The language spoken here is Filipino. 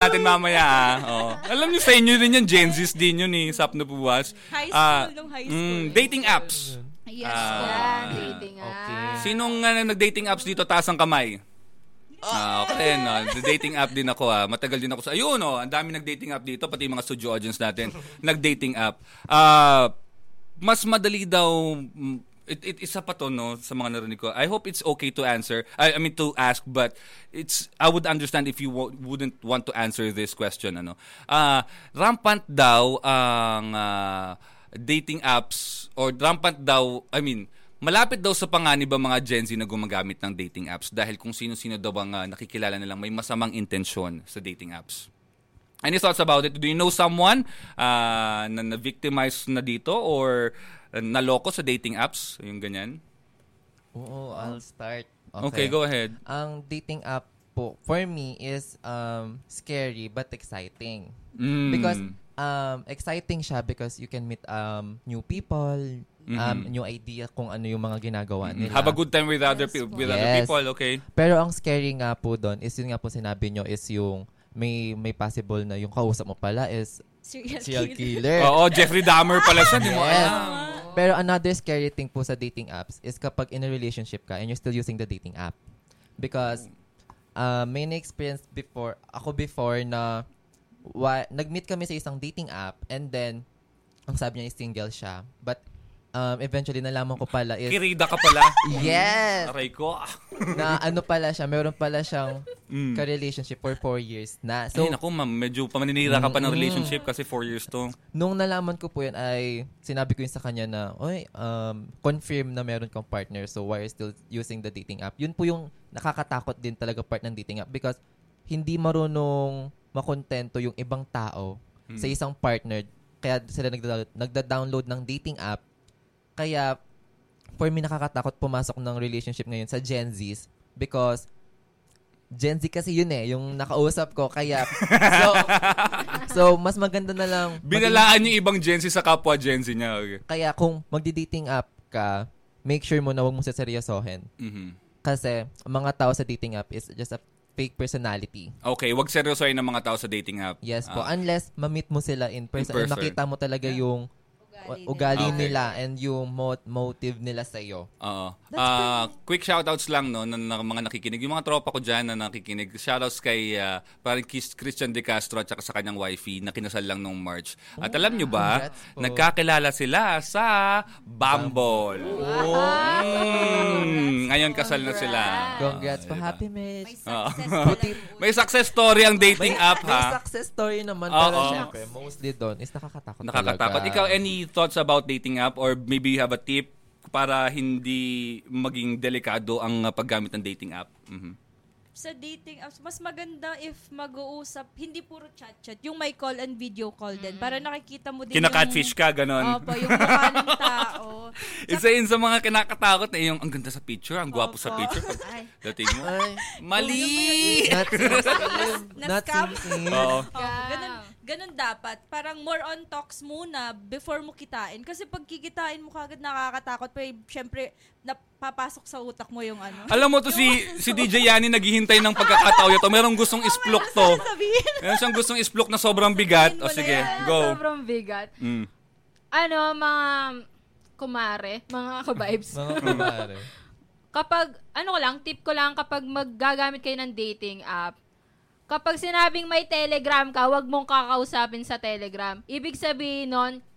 natin mamaya. Oh. Alam niyo sa inyo rin yan, Gen Zs din yun Sapno Puwas. High school. Dating apps. Yes. Dating apps. Okay. Sinong nag-dating apps dito? Taas ang kamay. Okay, no. Dating app din ako Matagal din ako sa... Ayun, ang dami nag-dating app dito, pati mga studio audience natin. Nag-dating app. Mas madali daw... Isa pa to, sa mga narinig ko. I hope it's okay to answer. I mean, to ask, but I would understand if you wouldn't want to answer this question, rampant daw ang dating apps, or rampant daw, malapit daw sa panganib ang mga Gen Z na gumagamit ng dating apps dahil kung sino-sino daw ang nakikilala nilang may masamang intensyon sa dating apps. Any thoughts about it? Do you know someone na victimize na dito or naloko sa dating apps? Yung ganyan? Oo, I'll start. Okay, go ahead. Ang dating app po, for me, is scary but exciting. Because exciting siya because you can meet new people, new idea kung ano yung mga ginagawa nila. Have a good time with other people, okay? Pero ang scary nga po doon is yun nga po sinabi nyo is yung may possible na yung kausap mo pala is serial killer. Oo, Jeffrey Dahmer pala siya, di mo alam. Pero another scary thing po sa dating apps is kapag in a relationship ka and you're still using the dating app. Because may na-experience ako before na nag-meet kami sa isang dating app and then ang sabi niya is single siya. But eventually nalaman ko pala is... Kirida ka pala? Yes! Aray ko. Na pala siya, meron pala siyang ka-relationship for 4 years na. So, ay, naku ma'am, medyo pamaninira ka pa ng relationship kasi 4 years to. Nung nalaman ko po yun ay sinabi ko yun sa kanya na, confirm na meron kang partner, so why are you still using the dating app? Yun po yung nakakatakot din talaga part ng dating app because hindi marunong makontento yung ibang tao sa isang partner. Kaya sila nagda-download ng dating app. Kaya, for me, nakakatakot pumasok ng relationship ngayon sa Gen Zs because Gen Z kasi yun yung nakausap ko. Kaya, so mas maganda na lang. Binalaan yung ibang Gen Z sa kapwa Gen Z niya. Okay. Kaya kung magdi-dating app ka, make sure mo na huwag mo seryosohin. Kasi, ang mga tao sa dating app is just a fake personality. Okay, wag seryosohin ng mga tao sa dating app. Yes po. Unless, ma-meet mo sila in person. And makita mo talaga yung ugali nila and yung motive nila sa iyo. Oo. Quick shoutouts lang ng mga nakikinig. Yung mga tropa ko diyan na nakikinig. Shoutouts kay parang Christian De Castro at saka sa kanyang wifey na kinasal lang nung March. At alam nyo ba, nagkakilala sila sa Bumble. Ngayon kasal na sila. Congrats po, happy marriage. May success story ang dating app May success story naman pero syempre mostly doon is nakakatakot. Ikaw, any thoughts about dating app or maybe you have a tip para hindi maging delikado ang paggamit ng dating app? Sa dating apps, mas maganda if mag-uusap, hindi puro chat-chat, yung may call and video call din. Para nakikita mo din kinaka-catfish ka, ganon. Opo, yung mukha ng tao. Isa yun sa mga kinakatakot na yung ang ganda sa picture, ang gwapo sa picture. Dating mo, mali! Not same. Ganun dapat. Parang more on talks muna before mo kitain. Kasi pag kikitain mo kagad nakakatakot. Pero syempre, napapasok sa utak mo yung ano. Alam mo to si DJ Yani naghihintay ng pagkakataon ito. Merong gustong isplok to. Meron siyang gustong isplok na sobrang bigat. O sige, go. Sobrang bigat. Mga kumare, mga ka-vibes. Mga kumare. Kapag, tip ko lang kapag maggagamit kayo ng dating app, kapag sinabing may Telegram ka, wag mong kakausapin sa Telegram. Ibig sabihin nun,